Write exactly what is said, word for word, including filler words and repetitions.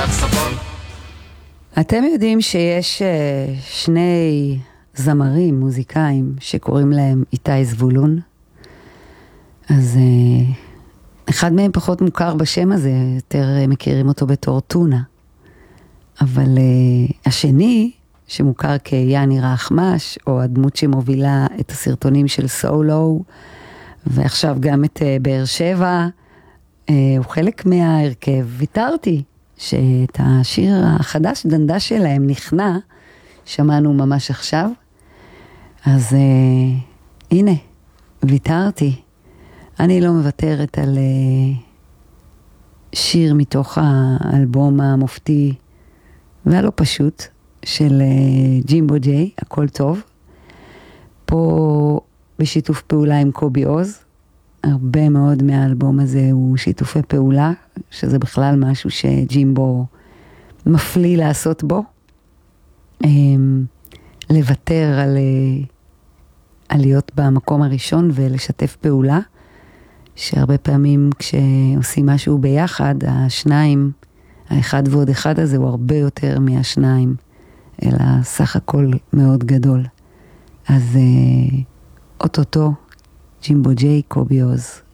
סקסופון. אתם יודעים שיש שני זמרים, מוזיקאים, שקוראים להם איתי זבולון? אז אחד מהם פחות מוכר בשם הזה, יותר מכירים אותו בתור טונה. אבל השני, שמוכר כיאני רחמש, או הדמות שמובילה את הסרטונים של סולו, ועכשיו גם את באר שבע, הוא חלק מההרכב. ויתרתי שאת השיר החדש דנדה שלהם נכנע, שמענו ממש עכשיו. אז uh, הנה, ויתרתי. אני לא מוותרת על uh, שיר מתוך האלבום המופתי והלא פשוט של uh, ג'ימבו ג'יי, הכל טוב. פה בשיתוף פעולה עם קובי עוז. הרבה מאוד מהאלבום הזה הוא שיתופי פעולה, שזה בכלל משהו שג'ימבו מפליא לעשות בו. לוותר על, על להיות במקום הראשון ולשתף פעולה, שהרבה פעמים כשעושים משהו ביחד, השניים, האחד ועוד אחד הזה הוא הרבה יותר מהשניים, אלא סך הכל מאוד גדול. אז אוטוטו, ג'ימבו ג'יי, קובי עוז,